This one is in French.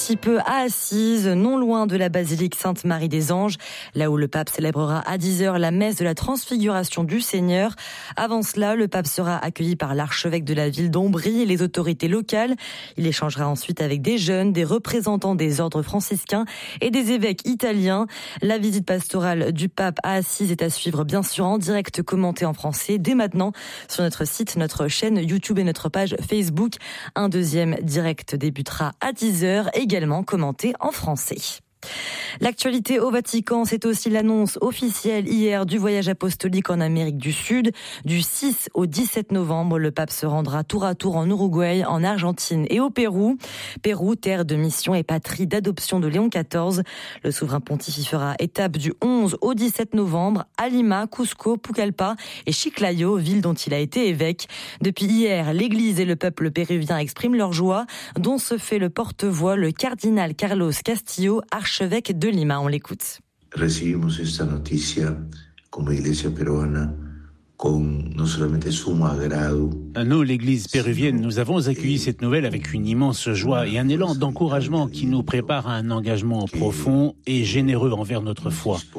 Petit peu à Assise, non loin de la basilique Sainte-Marie des Anges, là où le pape célébrera à 10h la messe de la transfiguration du Seigneur. Avant cela, le pape sera accueilli par l'archevêque de la ville d'Ombrie et les autorités locales. Il échangera ensuite avec des jeunes, des représentants des ordres franciscains et des évêques italiens. La visite pastorale du pape à Assise est à suivre bien sûr en direct, commentée en français dès maintenant sur notre site, notre chaîne YouTube et notre page Facebook. Un deuxième direct débutera à 10h, également commenté en français. L'actualité au Vatican, c'est aussi l'annonce officielle hier du voyage apostolique en Amérique du Sud. Du 6 au 17 novembre, le pape se rendra tour à tour en Uruguay, en Argentine et au Pérou. Pérou, terre de mission et patrie d'adoption de Léon XIV. Le souverain pontife y fera étape du 11 au 17 novembre à Lima, Cusco, Pucallpa et Chiclayo, ville dont il a été évêque. Depuis hier, l'Église et le peuple péruvien expriment leur joie, dont se fait le porte-voix, le cardinal Carlos Castillo, archevêque de Lima. On l'écoute. Recibimos esta noticia como iglesia peruana con no solamente sumo agrado. Nous, l'Église péruvienne, nous avons accueilli cette nouvelle avec une immense joie et un élan d'encouragement qui nous prépare à un engagement profond et généreux envers notre foi.